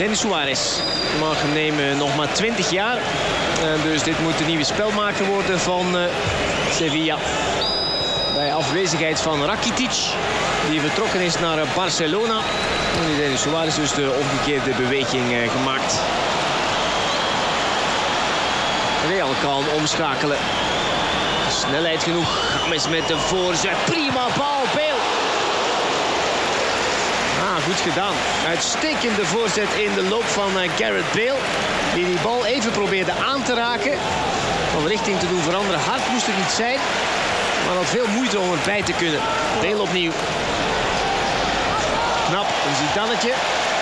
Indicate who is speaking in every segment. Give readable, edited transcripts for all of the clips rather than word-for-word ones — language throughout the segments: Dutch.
Speaker 1: Denis Suarez mag nemen nog maar 20 jaar. Dus dit moet de nieuwe spelmaker worden van Sevilla. Bij afwezigheid van Rakitic, die vertrokken is naar Barcelona. En die Denis Suarez dus de omgekeerde beweging gemaakt. Real kan omschakelen. Snelheid genoeg. James met de voorzet. Prima bal. Bale. Goed gedaan. Uitstekende voorzet in de loop van Gareth Bale. Die bal even probeerde aan te raken. Van richting te doen veranderen. Hard moest het niet zijn. Maar had veel moeite om erbij te kunnen. Bale opnieuw. Knap. Een Zidannetje.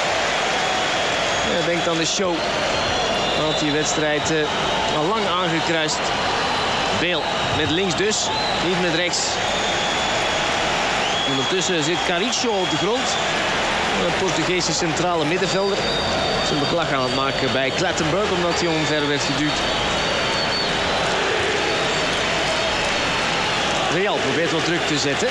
Speaker 1: Ja, denkt aan de show. Had die wedstrijd al lang aangekruist. Bale met links dus. Niet met rechts. Ondertussen zit Caricio op de grond. Een Portugese centrale middenvelder. Zijn beklag aan het maken bij Clattenburg omdat hij omver werd geduwd. Real probeert wat druk te zetten.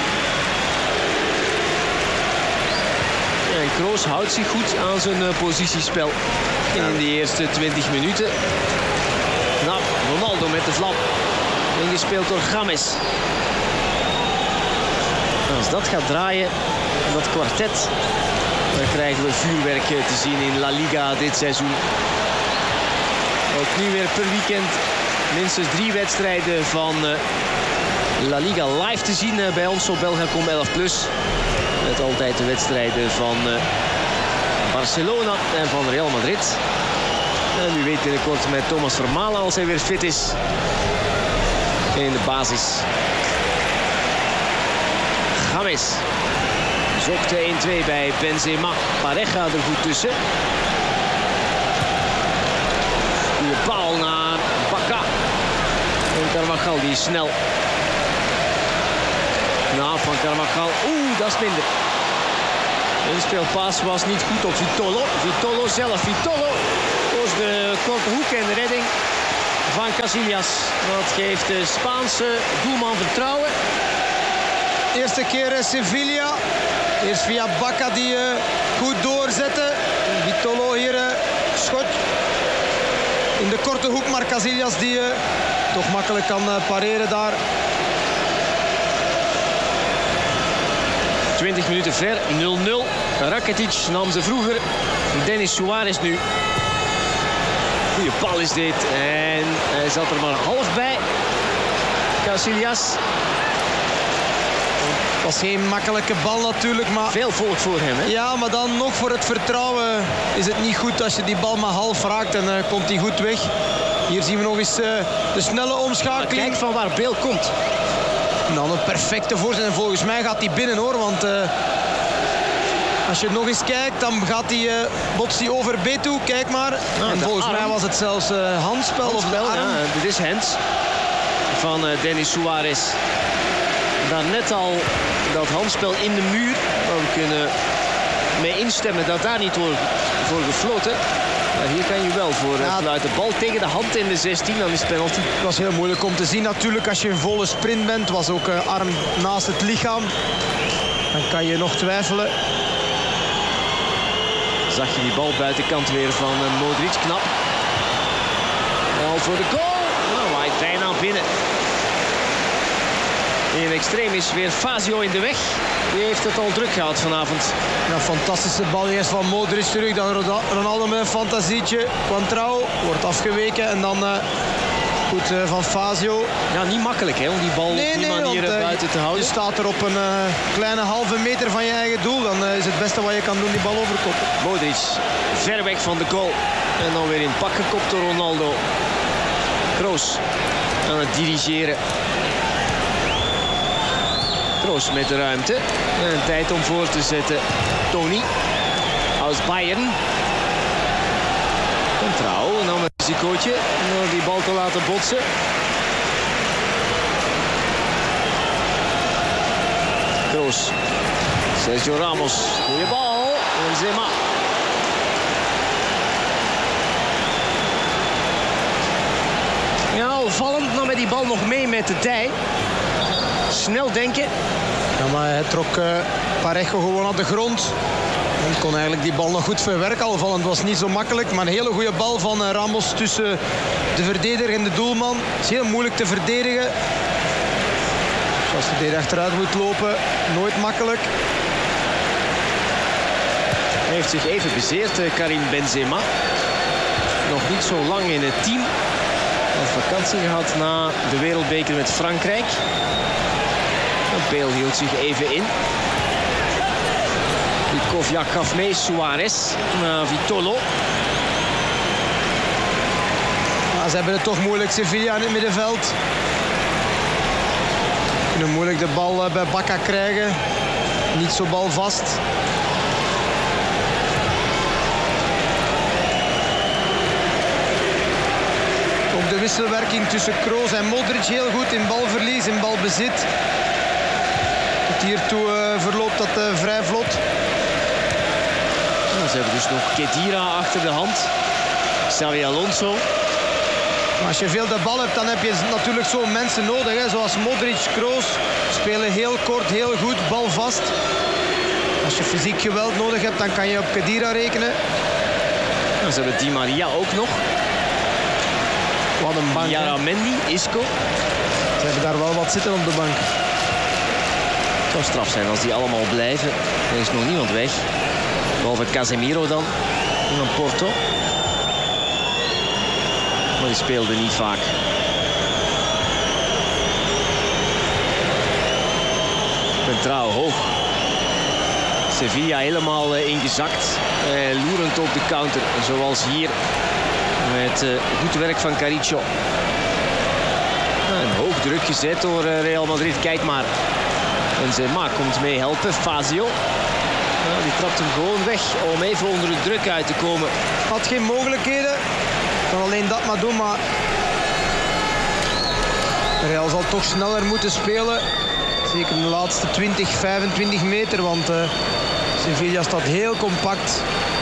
Speaker 1: En Kroos houdt zich goed aan zijn positiespel in de eerste 20 minuten. Nou, Ronaldo met de vlam. Ingespeeld door James. Als dat gaat draaien, dat kwartet, dan krijgen we vuurwerk te zien in La Liga dit seizoen. Ook nu weer per weekend minstens 3 wedstrijden van La Liga live te zien bij ons op Belgacom 11+. Met altijd de wedstrijden van Barcelona en van Real Madrid. En u weet binnenkort met Thomas Vermaelen als hij weer fit is in de basis. James zocht de 1-2 bij Benzema. Pareja er goed tussen. Goeie bal naar Bacca. En Carvajal die is snel. Nou, van Carvajal. Dat is minder. De inspeelpaas was niet goed op Vitolo. Vitolo zelf. Vitolo koos de korte hoek en de redding van Casillas. Dat geeft de Spaanse doelman vertrouwen.
Speaker 2: Eerste keer Sevilla. Eerst via Bacca die goed doorzette. Vitolo hier schot in de korte hoek. Maar Casillas die toch makkelijk kan pareren daar.
Speaker 1: 20 minuten ver, 0-0. Rakitic nam ze vroeger. Denis Suarez nu. Goeie bal is dit. En hij zat er maar half bij. Casillas.
Speaker 2: Het was geen makkelijke bal natuurlijk, maar...
Speaker 1: Veel volk voor hem, hè?
Speaker 2: Ja, maar dan nog voor het vertrouwen is het niet goed als je die bal maar half raakt en komt hij goed weg. Hier zien we nog eens de snelle omschakeling.
Speaker 1: Maar kijk van waar Bale komt.
Speaker 2: Dan een perfecte voorzet en volgens mij gaat hij binnen hoor, want als je nog eens kijkt dan gaat hij, botst hij over Beto, kijk maar. En volgens mij was het zelfs handspel of de arm.
Speaker 1: Ja, dit is hands van Denis Suarez. Daarnet al dat handspel in de muur. Maar we kunnen mee instemmen dat daar niet wordt voor gefloten. Maar hier kan je wel voor fluiten. Bal tegen de hand in de 16, dan is het penalty.
Speaker 2: Het was heel moeilijk om te zien natuurlijk als je een volle sprint bent. Was ook arm naast het lichaam. Dan kan je nog twijfelen.
Speaker 1: Zag je die bal buitenkant weer van Modric, knap. Bal voor de goal. Nou, hij is bijna binnen. In extreem is weer Fazio in de weg. Die heeft het al druk gehad vanavond.
Speaker 2: Ja, fantastische bal eerst van Modric terug. Dan Ronaldo met een fantasietje. Quantrao wordt afgeweken. En dan goed van Fazio.
Speaker 1: Ja, niet makkelijk hè, om die bal op die manier buiten te houden.
Speaker 2: Je staat er op een kleine halve meter van je eigen doel. Dan is het beste wat je kan doen die bal overkoppen.
Speaker 1: Modric ver weg van de goal. En dan weer in pak gekopt door Ronaldo. Kroos aan het dirigeren. Kroos met de ruimte. En tijd om voor te zetten. Toni. Aus Bayern. Trouw. En dan een risicootje. Om die bal te laten botsen. Kroos. Sergio Ramos. Goeie bal. Benzema. Ja, opvallend. Nou met die bal nog mee met de dij. Snel denken.
Speaker 2: Ja, maar hij trok Parejo gewoon aan de grond. Hij kon eigenlijk die bal nog goed verwerken al van. Het was niet zo makkelijk, maar een hele goede bal van Ramos tussen de verdediger en de doelman. Het is heel moeilijk te verdedigen. Als de verdediger achteruit moet lopen, nooit makkelijk.
Speaker 1: Hij heeft zich even bezeerd, Karim Benzema. Nog niet zo lang in het team. Een vakantie gehad na de wereldbeker met Frankrijk. Bale hield zich even in. Kovjak gaf mee, Suarez naar Vitolo.
Speaker 2: Ze hebben het toch moeilijk, Sevilla in het middenveld. Kunnen moeilijk de bal bij Bacca krijgen. Niet zo balvast. Ook de wisselwerking tussen Kroos en Modric heel goed in balverlies, in balbezit. Tot hiertoe verloopt dat vrij vlot.
Speaker 1: Ze hebben dus nog Khedira achter de hand. Xavi Alonso.
Speaker 2: Maar als je veel de bal hebt, dan heb je natuurlijk zo mensen nodig. Hè? Zoals Modric, Kroos. Spelen heel kort, heel goed, balvast. Als je fysiek geweld nodig hebt, dan kan je op Khedira rekenen.
Speaker 1: Ja, ze hebben Di Maria ook nog.
Speaker 2: Wat een bank.
Speaker 1: Jaramendi, Isco.
Speaker 2: Ze hebben daar wel wat zitten op de bank.
Speaker 1: Het zou straf zijn als die allemaal blijven. Er is nog niemand weg. Behalve Casemiro dan. En dan Porto. Maar die speelde niet vaak. Centraal hoog. Sevilla helemaal ingezakt. Loerend op de counter. Zoals hier. Met goed werk van Cariccio. En hoog druk gezet door Real Madrid. Kijk maar. Benzema komt mee helpen. Fazio. Die trapt hem gewoon weg om even onder de druk uit te komen.
Speaker 2: Had geen mogelijkheden. Kan alleen dat maar doen, maar Real zal toch sneller moeten spelen. Zeker in de laatste 20, 25 meter, want Sevilla staat heel compact.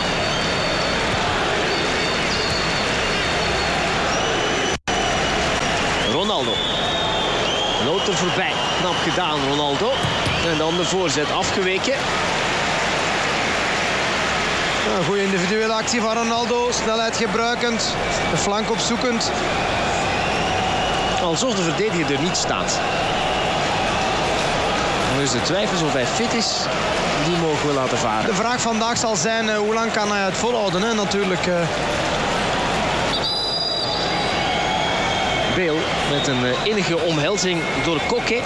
Speaker 1: Ronaldo. Loopt er voorbij. Knap gedaan, Ronaldo. En dan de voorzet afgeweken.
Speaker 2: Een goede individuele actie van Ronaldo. Snelheid gebruikend. De flank opzoekend.
Speaker 1: Alsof de verdediger er niet staat. Dus de twijfels of hij fit is, die mogen we laten varen.
Speaker 2: De vraag vandaag zal zijn, hoe lang kan hij het volhouden? Hè? Natuurlijk.
Speaker 1: Bale met een innige omhelzing door Koke.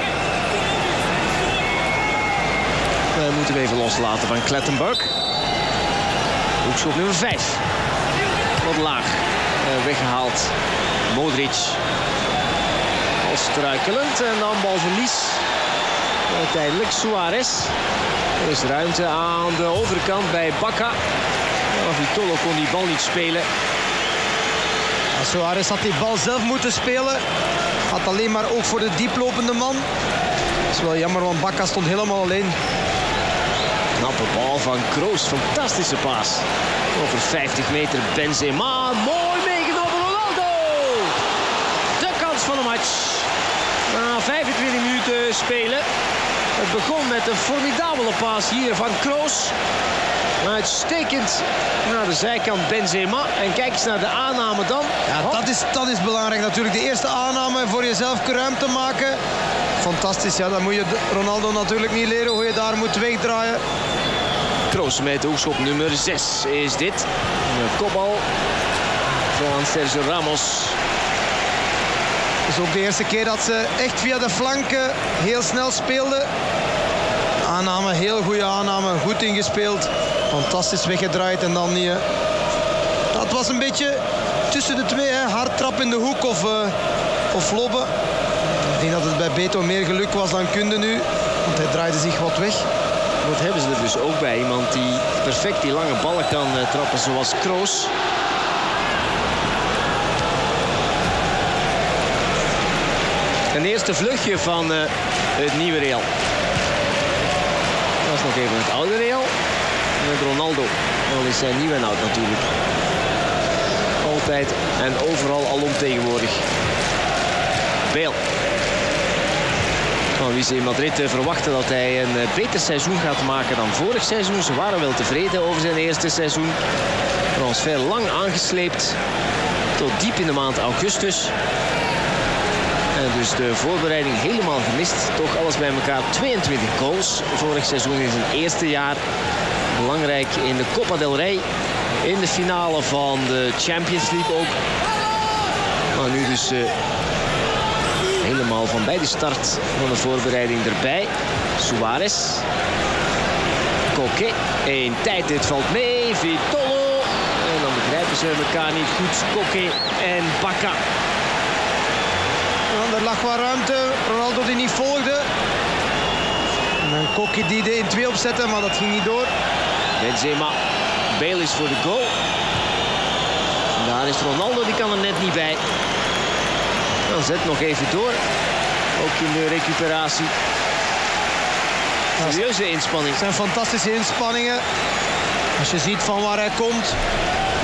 Speaker 1: We moeten hem even loslaten van Klettenberg. Hoekschop nummer 5. Wat laag. Weggehaald. Modric. Al struikelend. En dan balverlies. Uiteindelijk Suarez. Er is ruimte aan de overkant bij Bacca. Vitolo kon die bal niet spelen.
Speaker 2: Suarez had die bal zelf moeten spelen. Had alleen maar oog voor de dieplopende man. Dat is wel jammer, want Bacca stond helemaal alleen.
Speaker 1: Knappe bal van Kroos. Fantastische paas. Over 50 meter Benzema. Mooi meegenomen Ronaldo. De kans van de match. Na 25 minuten spelen. Het begon met een formidabele paas hier van Kroos. Uitstekend naar de zijkant Benzema. En kijk eens naar de aanname dan.
Speaker 2: Ja, dat is belangrijk natuurlijk. De eerste aanname voor jezelf ruimte maken. Fantastisch, ja. Dan moet je Ronaldo natuurlijk niet leren hoe je daar moet wegdraaien.
Speaker 1: Kroos met hoekschop nummer 6 is dit. Een kopbal van Sergio Ramos.
Speaker 2: Het is ook de eerste keer dat ze echt via de flanken heel snel speelden. Aanname, heel goede aanname. Goed ingespeeld. Fantastisch weggedraaid en dan niet. Het was een beetje tussen de twee. Hè. Hard trap in de hoek of lobben. Ik denk dat het bij Beto meer geluk was dan Kunde nu. Want hij draaide zich wat weg.
Speaker 1: Wat hebben ze er dus ook bij? Iemand die perfect die lange ballen kan trappen zoals Kroos. Een eerste vluchtje van het nieuwe Real. Dat is nog even het oude Real. Met Ronaldo. Dat is zijn nieuw en oud natuurlijk. Altijd en overal alom tegenwoordig. Bale. Van wie ze in Madrid verwachten dat hij een beter seizoen gaat maken dan vorig seizoen. Ze waren wel tevreden over zijn eerste seizoen. Transfer lang aangesleept tot diep in de maand augustus. En dus de voorbereiding helemaal gemist. Toch alles bij elkaar 22 goals. Vorig seizoen in zijn eerste jaar. Belangrijk in de Copa del Rey. In de finale van de Champions League ook. Maar nu dus helemaal van bij de start van de voorbereiding erbij. Suarez. Koke. Eén tijd, dit valt mee. Vitolo. En dan begrijpen ze elkaar niet goed. Koke en Bacca.
Speaker 2: Ja, er lag wat ruimte. Ronaldo die niet volgde. En Koke die de 1-2 opzette, maar dat ging niet door.
Speaker 1: Benzema. Bale is voor de goal. En daar is Ronaldo, die kan er net niet bij. Dan zet nog even door. Ook in de recuperatie. Serieuze inspanning.
Speaker 2: Het zijn fantastische inspanningen. Als je ziet van waar hij komt.